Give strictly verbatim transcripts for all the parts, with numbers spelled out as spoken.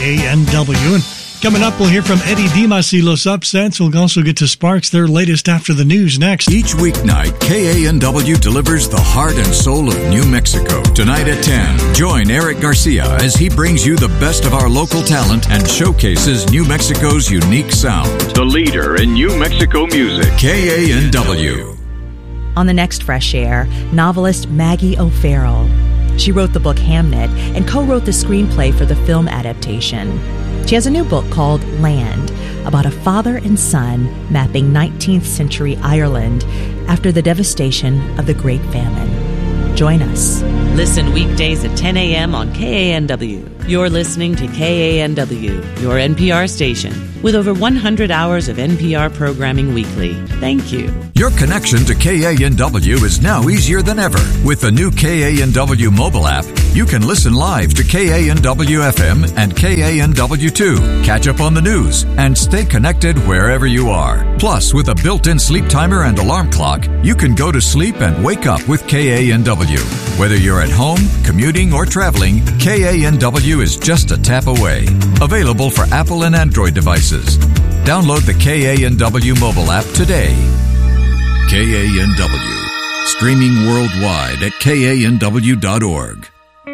A N W. And coming up, we'll hear from Eddie Dimas y Los Upsets. We'll also get to Sparks, their latest after the news next. Each weeknight, K A N W delivers the heart and soul of New Mexico. Tonight at ten, join Eric Garcia as he brings you the best of our local talent and showcases New Mexico's unique sound. The leader in New Mexico music, K A N W. On the next Fresh Air, novelist Maggie O'Farrell. She wrote the book Hamnet and co-wrote the screenplay for the film adaptation. She has a new book called Land, about a father and son mapping nineteenth century Ireland after the devastation of the Great Famine. Join us. Listen weekdays at ten a.m. on K A N W. You're listening to K A N W, your N P R station, with over one hundred hours of N P R programming weekly. Thank you. Your connection to K A N W is now easier than ever. With the new K A N W mobile app, you can listen live to K A N W F M and K A N W two, catch up on the news, and stay connected wherever you are. Plus, with a built-in sleep timer and alarm clock, you can go to sleep and wake up with K A N W. Whether you're at home, commuting, or traveling, K A N W is just a tap away. Available for Apple and Android devices. Download the K A N W mobile app today. K A N W. Streaming worldwide at K A N W dot org.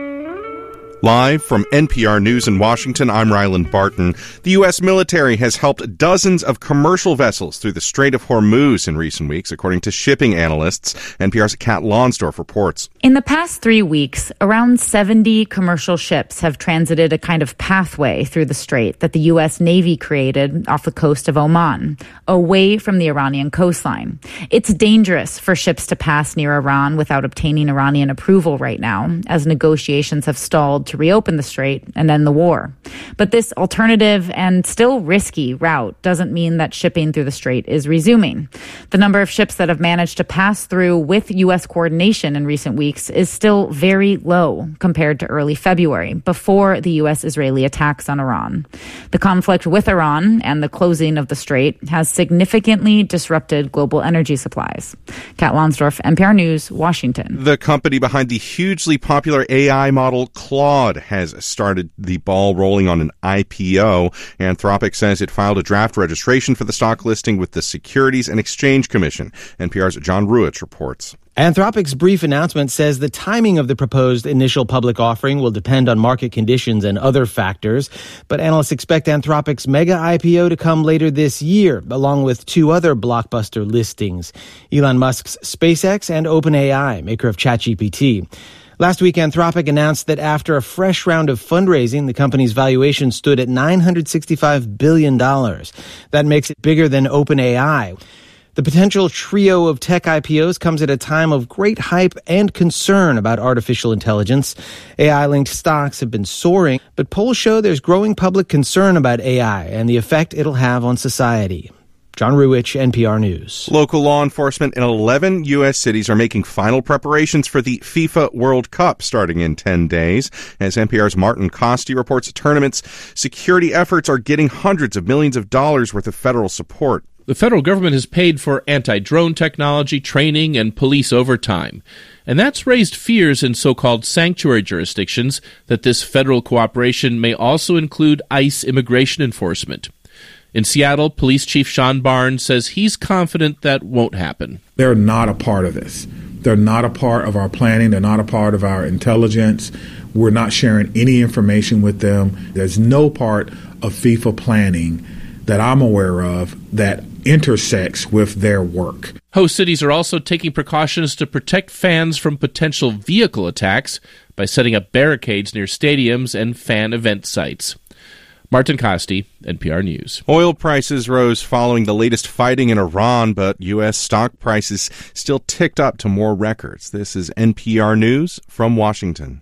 Live from N P R News in Washington, I'm Ryland Barton. The U S military has helped dozens of commercial vessels through the Strait of Hormuz in recent weeks, according to shipping analysts. N P R's Kat Lonsdorf reports. In the past three weeks, around seventy commercial ships have transited a kind of pathway through the strait that the U S Navy created off the coast of Oman, away from the Iranian coastline. It's dangerous for ships to pass near Iran without obtaining Iranian approval right now, as negotiations have stalled to reopen the strait and end the war. But this alternative and still risky route doesn't mean that shipping through the strait is resuming. The number of ships that have managed to pass through with U S coordination in recent weeks is still very low compared to early February, before the U S-Israeli attacks on Iran. The conflict with Iran and the closing of the strait has significantly disrupted global energy supplies. Kat Lonsdorf, N P R News, Washington. The company behind the hugely popular A I model Claude has started the ball rolling on an I P O. Anthropic says it filed a draft registration for the stock listing with the Securities and Exchange Commission. N P R's John Ruich reports. Anthropic's brief announcement says the timing of the proposed initial public offering will depend on market conditions and other factors, but analysts expect Anthropic's mega I P O to come later this year, along with two other blockbuster listings, Elon Musk's SpaceX and OpenAI, maker of ChatGPT. Last week, Anthropic announced that after a fresh round of fundraising, the company's valuation stood at nine hundred sixty-five billion dollars. That makes it bigger than OpenAI. The potential trio of tech I P Os comes at a time of great hype and concern about artificial intelligence. A I-linked stocks have been soaring, but polls show there's growing public concern about A I and the effect it'll have on society. John Ruich, N P R News. Local law enforcement in eleven U S cities are making final preparations for the FIFA World Cup starting in ten days. As N P R's Martin Costi reports, the tournament's security efforts are getting hundreds of millions of dollars worth of federal support. The federal government has paid for anti-drone technology, training, and police overtime. And that's raised fears in so-called sanctuary jurisdictions that this federal cooperation may also include ICE immigration enforcement. In Seattle, Police Chief Sean Barnes says he's confident that won't happen. They're not a part of this. They're not a part of our planning. They're not a part of our intelligence. We're not sharing any information with them. There's no part of FIFA planning that I'm aware of that intersects with their work. Host cities are also taking precautions to protect fans from potential vehicle attacks by setting up barricades near stadiums and fan event sites. Martin Costi, N P R News. Oil prices rose following the latest fighting in Iran, but U S stock prices still ticked up to more records. This is N P R News from Washington.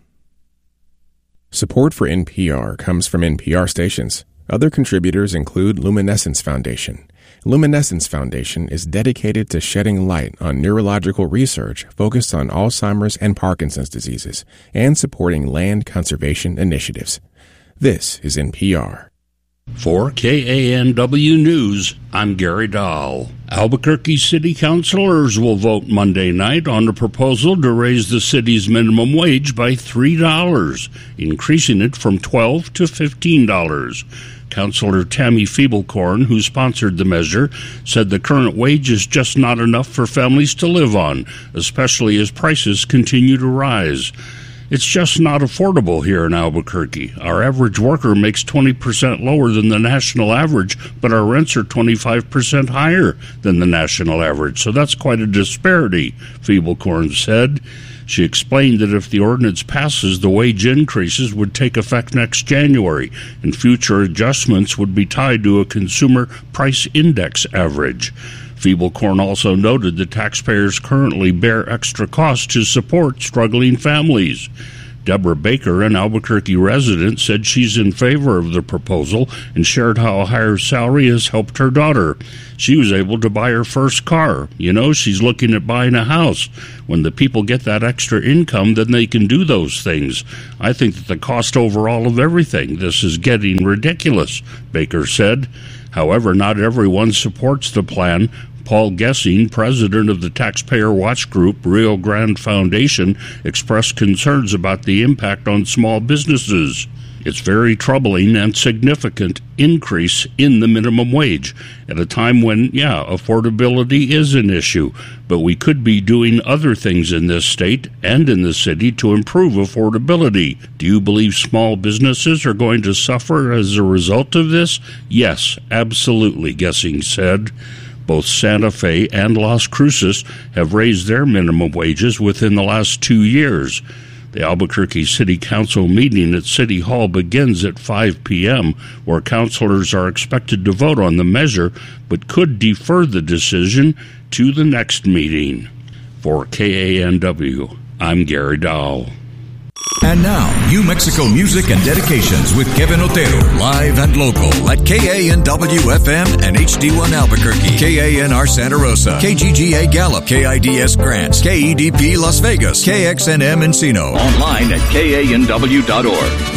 Support for N P R comes from N P R stations. Other contributors include Luminescence Foundation. Luminescence Foundation is dedicated to shedding light on neurological research focused on Alzheimer's and Parkinson's diseases and supporting land conservation initiatives. This is N P R. For K A N W News, I'm Gary Dahl. Albuquerque City Councilors will vote Monday night on a proposal to raise the city's minimum wage by three dollars, increasing it from twelve dollars to fifteen dollars. Councilor Tammy Feeblecorn, who sponsored the measure, said the current wage is just not enough for families to live on, especially as prices continue to rise. It's just not affordable here in Albuquerque. Our average worker makes twenty percent lower than the national average, but our rents are twenty-five percent higher than the national average. So that's quite a disparity, Feeblecorn said. She explained that if the ordinance passes, the wage increases would take effect next January, and future adjustments would be tied to a consumer price index average. Feeblecorn also noted that taxpayers currently bear extra costs to support struggling families. Deborah Baker, an Albuquerque resident, said she's in favor of the proposal and shared how a higher salary has helped her daughter. She was able to buy her first car. You know, she's looking at buying a house. When the people get that extra income, then they can do those things. I think that the cost overall of everything, this is getting ridiculous, Baker said. However, not everyone supports the plan. Paul Gessing, president of the Taxpayer Watch Group Rio Grande Foundation, expressed concerns about the impact on small businesses. It's very troubling and significant increase in the minimum wage at a time when, yeah, affordability is an issue, but we could be doing other things in this state and in the city to improve affordability. Do you believe small businesses are going to suffer as a result of this? Yes, absolutely, Gessing said. Both Santa Fe and Las Cruces have raised their minimum wages within the last two years. The Albuquerque City Council meeting at City Hall begins at five p.m., where councilors are expected to vote on the measure, but could defer the decision to the next meeting. For K A N W, I'm Gary Dahl. And now, New Mexico music and dedications with Kevin Otero, live and local at K A N W F M and H D one Albuquerque, K A N R Santa Rosa, K G G A Gallup, K I D S Grants, K E D P Las Vegas, K X N M Encino. Online at K A N W dot org.